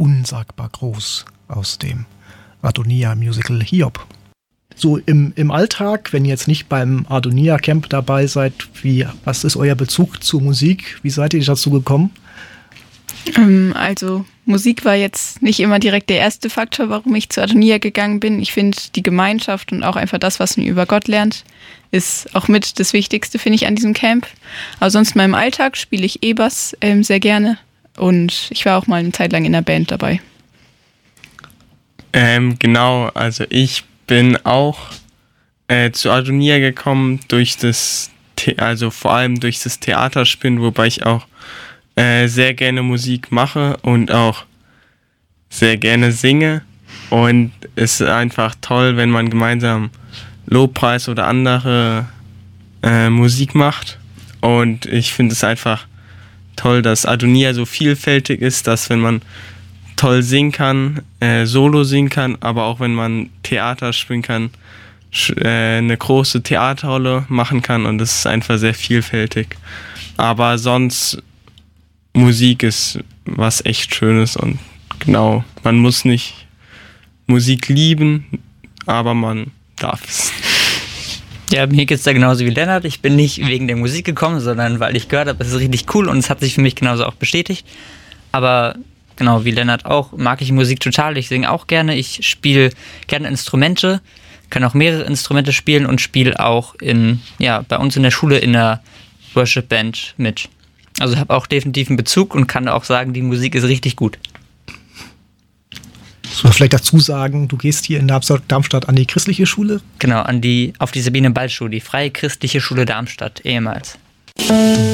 unsagbar groß aus dem Adonia-Musical Hiob. So im Alltag, wenn ihr jetzt nicht beim Adonia-Camp dabei seid, was ist euer Bezug zur Musik? Wie seid ihr dazu gekommen? Also Musik war jetzt nicht immer direkt der erste Faktor, warum ich zu Adonia gegangen bin. Ich finde, die Gemeinschaft und auch einfach das, was man über Gott lernt, ist auch mit das Wichtigste, finde ich, an diesem Camp. Aber sonst in meinem Alltag spiele ich E-Bass sehr gerne und ich war auch mal eine Zeit lang in der Band dabei. Genau, also ich bin auch zu Adonia gekommen vor allem durch das Theaterspielen, wobei ich auch sehr gerne Musik mache und auch sehr gerne singe. Und es ist einfach toll, wenn man gemeinsam Lobpreis oder andere Musik macht. Und ich finde es einfach toll, dass Adonia so vielfältig ist, dass wenn man toll singen kann, Solo singen kann, aber auch wenn man Theater spielen kann, eine große Theaterrolle machen kann und das ist einfach sehr vielfältig. Aber sonst, Musik ist was echt Schönes und genau, man muss nicht Musik lieben, aber man darf es. Ja, mir geht es da genauso wie Lennart. Ich bin nicht wegen der Musik gekommen, sondern weil ich gehört habe, es ist richtig cool und es hat sich für mich genauso auch bestätigt. Aber genau, wie Lennart auch, mag ich Musik total. Ich singe auch gerne. Ich spiele gerne Instrumente, kann auch mehrere Instrumente spielen und spiele auch bei uns in der Schule in der Worship-Band mit. Also habe auch definitiv einen Bezug und kann auch sagen, die Musik ist richtig gut. Soll man vielleicht dazu sagen, du gehst hier in Darmstadt an die christliche Schule? Genau, auf die Sabine-Ball-Schule, die Freie Christliche Schule Darmstadt, ehemals.